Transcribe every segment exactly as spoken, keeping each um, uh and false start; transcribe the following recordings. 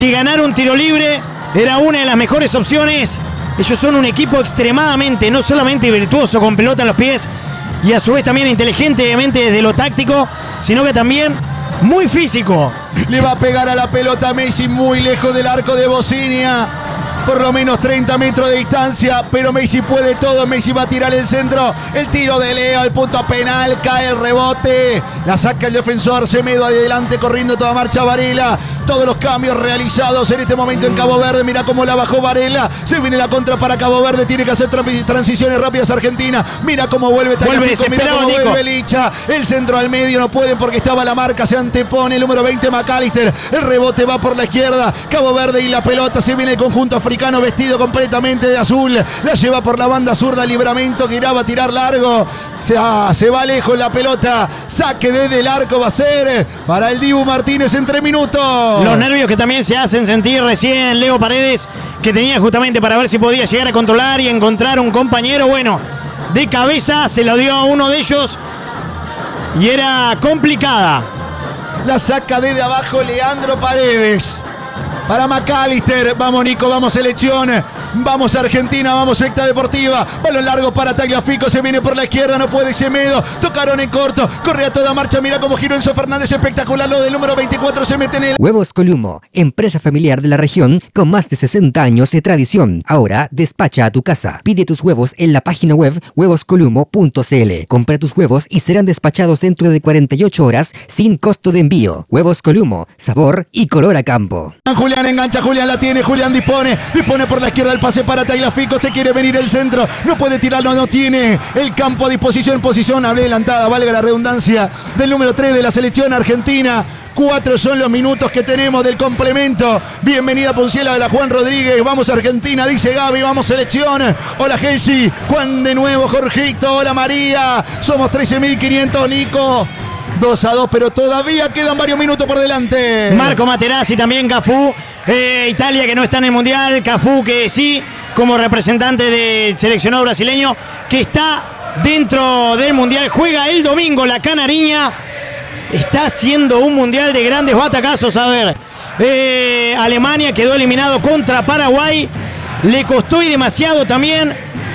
Y ganar un tiro libre era una de las mejores opciones. Ellos son un equipo extremadamente, no solamente virtuoso con pelota en los pies, y a su vez también inteligentemente desde lo táctico, sino que también muy físico. Le va a pegar a la pelota Messi muy lejos del arco de Bocinia. Por lo menos treinta metros de distancia, pero Messi puede todo. Messi va a tirar el centro. El tiro de Leo, el punto penal, cae el rebote. La saca el defensor Semedo adelante, corriendo toda marcha Varela. Todos los cambios realizados en este momento en Cabo Verde. Mira cómo la bajó Varela. Se viene la contra para Cabo Verde. Tiene que hacer transiciones rápidas Argentina. Mira cómo vuelve Tagliafico. Mira cómo Nico. vuelve Licha. El centro al medio no pueden porque estaba la marca. Se antepone el número veinte McAllister. El rebote va por la izquierda. Cabo Verde y la pelota. Se viene el conjunto africano. Africano vestido completamente de azul, la lleva por la banda zurda, Libramento que irá a tirar largo, se, ah, se va lejos la pelota, saque desde el arco va a ser para el Dibu Martínez en tres minutos. Los nervios que también se hacen sentir recién Leo Paredes, que tenía justamente para ver si podía llegar a controlar y encontrar un compañero, bueno, de cabeza se lo dio a uno de ellos y era complicada. La saca desde abajo Leandro Paredes. Para McAllister, vamos Nico, vamos selección, vamos Argentina, vamos secta deportiva, balón largo para Tagliafico, se viene por la izquierda, no puede Semedo, tocaron en corto, corre a toda marcha, mira cómo giró Enzo Fernández, espectacular lo del número veinticuatro, se mete en el... Huevos Columo, empresa familiar de la región con más de sesenta años de tradición, ahora despacha a tu casa, pide tus huevos en la página web huevos columo punto c l, compra tus huevos y serán despachados dentro de cuarenta y ocho horas sin costo de envío. Huevos Columo, sabor y color a campo. Julián engancha, Julián la tiene, Julián dispone, dispone por la izquierda el pase para Tagliafico, se quiere venir el centro, no puede tirarlo, no tiene el campo a disposición, posición adelantada, valga la redundancia, del número tres de la selección argentina. Cuatro son los minutos que tenemos del complemento. Bienvenida Ponciela de la Juan Rodríguez, vamos Argentina, dice Gaby, vamos selección. Hola Jessy, Juan de nuevo, Jorgito, hola María, somos trece mil quinientos, Nico. dos a dos, pero todavía quedan varios minutos por delante. Marco Materazzi, también Cafú. Eh, Italia que no está en el Mundial. Cafú que sí, como representante del seleccionado brasileño, que está dentro del Mundial. Juega el domingo la Canariña. Está haciendo un Mundial de grandes batacazos. A ver, eh, Alemania quedó eliminado contra Paraguay. Le costó y demasiado también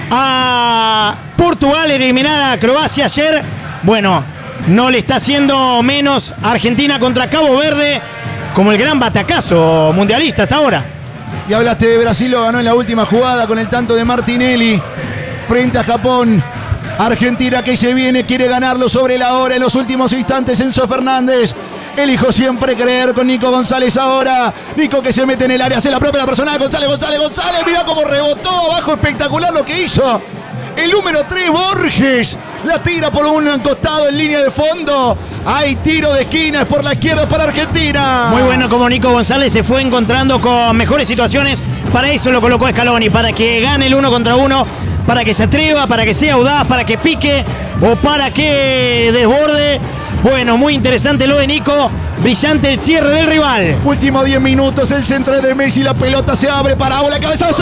a Portugal eliminar a Croacia ayer. Bueno, no le está haciendo menos Argentina contra Cabo Verde como el gran batacazo mundialista hasta ahora. Y hablaste de Brasil, lo ganó en la última jugada con el tanto de Martinelli frente a Japón. Argentina que se viene, quiere ganarlo sobre la hora en los últimos instantes. Enzo Fernández, elijo siempre creer con Nico González ahora. Nico que se mete en el área, hace la propia la personal. González, González, González, mira cómo rebotó abajo, espectacular lo que hizo. El número tres, Borges, la tira por un costado en línea de fondo. Hay tiro de esquina, es por la izquierda para Argentina. Muy bueno como Nico González se fue encontrando con mejores situaciones. Para eso lo colocó Scaloni, para que gane el uno contra uno, para que se atreva, para que sea audaz, para que pique o para que desborde. Bueno, muy interesante lo de Nico. Brillante el cierre del rival. Último diez minutos, el centro de Messi, la pelota se abre para Aula, cabezazo.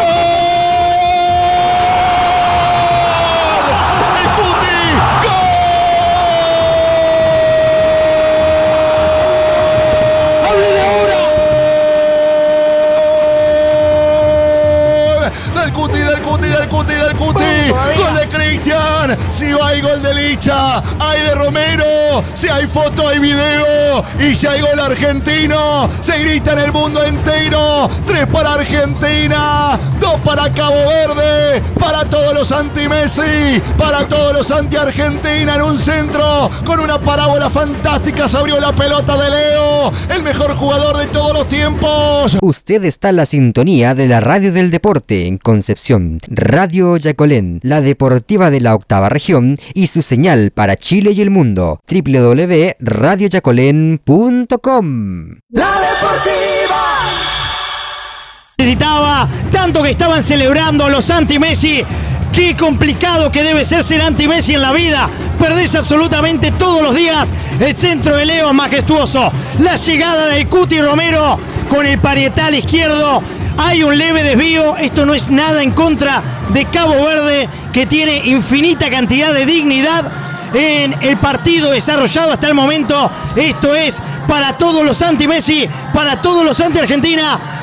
Gol de Cristian, si hay gol de Licha, hay de Romero, si hay foto, hay video, y si hay gol argentino, se grita en el mundo entero. Tres para Argentina, dos para Cabo Verde, para todos los anti-Messi, para todos los anti-Argentina. En un centro, con una parábola fantástica, se abrió la pelota de Leo, el mejor jugador de todos los tiempos. Usted está en la sintonía de la Radio del Deporte en Concepción, Radio Yacolén, la deportiva de la octava región y su señal para Chile y el mundo, doble u doble u doble u punto radio yacolén punto com. La deportiva necesitaba tanto que estaban celebrando los anti-Messi. Qué complicado que debe ser ser anti-Messi en la vida. Perdés absolutamente todos los días. El centro de Leo es majestuoso. La llegada del Cuti Romero con el parietal izquierdo. Hay un leve desvío. Esto no es nada en contra de Cabo Verde, que tiene infinita cantidad de dignidad en el partido desarrollado hasta el momento. Esto es para todos los anti-Messi, para todos los anti-Argentina,